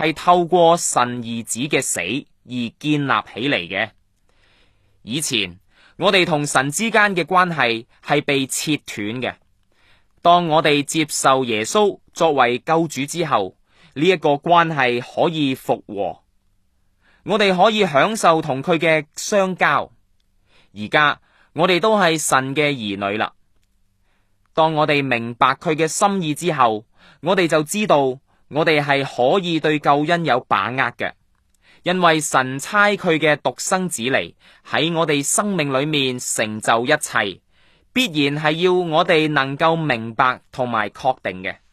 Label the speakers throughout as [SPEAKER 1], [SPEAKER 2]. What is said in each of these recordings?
[SPEAKER 1] 係透過神兒子嘅死而建立起嚟嘅。以前我哋同神之間嘅關係係被切斷嘅，當我哋接受耶穌作為救主之後，呢一個關係可以復和，我哋可以享受同佢嘅相交。而家我哋都係神嘅兒女啦。當我哋明白佢嘅心意之後，我哋就知道我哋係可以對救恩有把握嘅，因為神差佢嘅獨生子嚟喺我哋生命裏面成就一切，必然係要我哋能夠明白同埋確定嘅。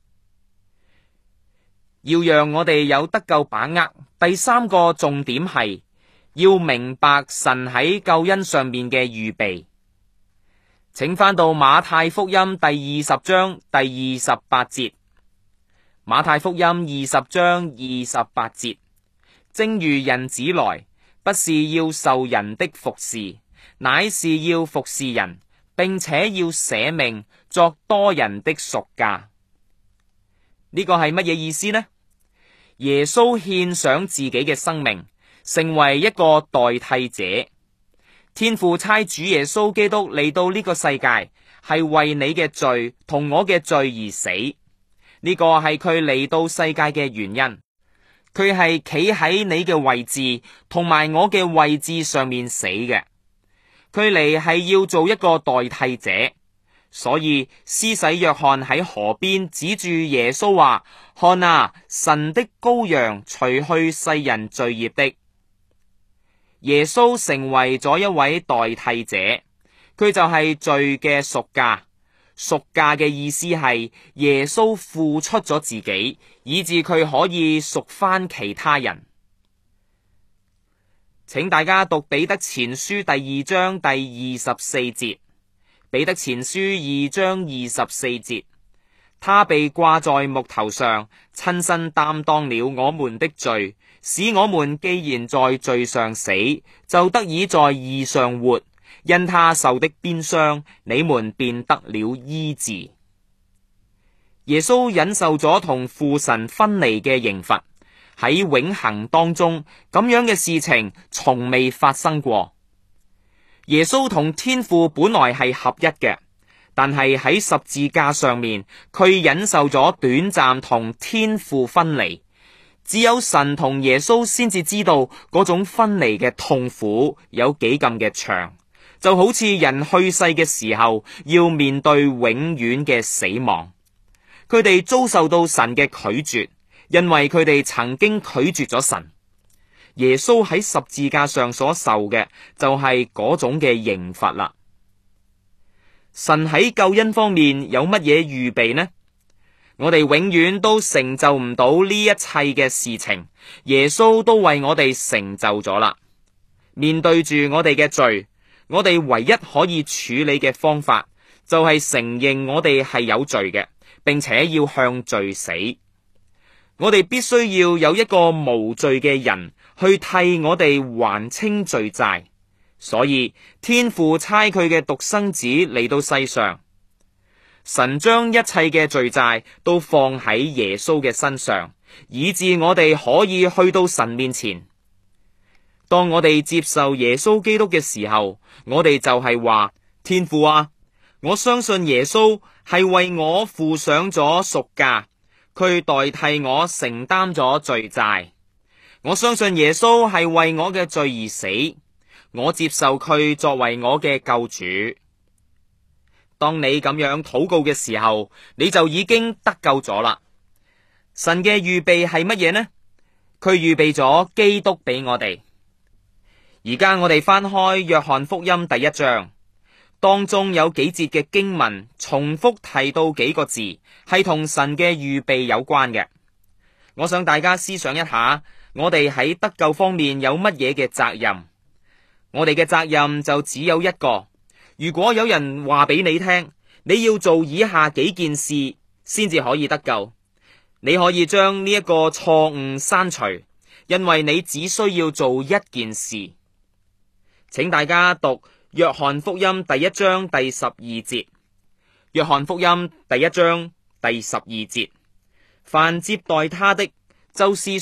[SPEAKER 1] 要讓我哋有得救把握，第三個重點係要明白神喺救恩上面嘅預備。請翻到馬太福音第20章第28節。馬太福音20章28節，正如人子來，不是要受人的服侍，乃是要服侍人，並且要捨命作多人的贖價。呢個係乜嘢意思呢？耶穌獻上自己嘅生命，成為一個代替者。天父差主耶穌基督嚟到呢個世界，係為你嘅罪同我嘅罪而死。呢個係佢嚟到世界嘅原因。佢係企喺你嘅位置同埋我嘅位置上面死嘅。佢嚟係要做一個代替者。所以施洗約翰喺河邊指住耶穌話：看啊，神的羔羊，除去世人罪孽的。耶穌成為咗一位代替者，佢就係罪嘅贖價。贖價嘅意思係耶穌付出咗自己，以致佢可以贖翻其他人。請大家讀彼得前書第2章第24節。彼得前書2章24節，他被掛在木頭上，親身擔當了我們的罪，使我們既然在罪上死，就得以在義上活。因他受的鞭傷，你們便得了醫治。耶穌忍受咗同父神分離嘅刑罰，喺永恆當中，咁樣嘅事情從未發生過。耶穌同天父本來係合一嘅，但係喺十字架上面，佢忍受咗短暫同天父分離。只有神同耶穌先至知道嗰種分離嘅痛苦有幾咁嘅長。就好似人去世嘅時候要面對永遠嘅死亡，佢哋遭受到神嘅拒絕，因為佢哋曾經拒絕咗神。耶穌喺十字架上所受嘅就係嗰種嘅刑罰啦。神喺救恩方面有乜嘢預備呢？我哋永遠都成就唔到呢一切嘅事情，耶穌都為我哋成就咗啦。面對住我哋嘅罪，我哋唯一可以處理嘅方法就係承認我哋係有罪嘅，並且要向罪死。我哋必須要有一個無罪嘅人去替我哋還清罪債，所以天父差佢嘅獨生子嚟到世上，神將一切嘅罪債都放喺耶穌嘅身上，以致我哋可以去到神面前。當我哋接受耶穌基督嘅時候，我哋就係話：天父啊，我相信耶穌係為我付上咗贖價，佢代替我承擔咗罪債。我相信耶穌係為我嘅罪而死，我接受佢作為我嘅救主。當你咁樣禱告嘅時候，你就已經得救咗啦。神嘅預備係乜嘢呢？佢預備咗基督俾我哋。而家我哋翻開約翰福音第1章，當中有幾節嘅經文重複提到幾個字，係同神嘅預備有關嘅。我想大家思想一下，我哋喺得救方面有乜嘢嘅責任？我哋嘅責任就只有一個。如果有人話俾你聽，你要做以下幾件事先至可以得救，你可以將呢一個錯誤刪除，因為你只需要做一件事。請大家讀約翰福音第1章第12節。約翰福音第1章第12節，凡接待他的，就是